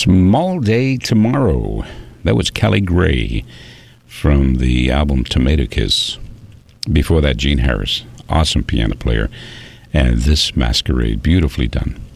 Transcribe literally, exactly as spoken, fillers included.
Small Day Tomorrow. That was Callie Gray from the album Tomato Kiss. Before that, Gene Harris, awesome piano player. And this Masquerade, beautifully done.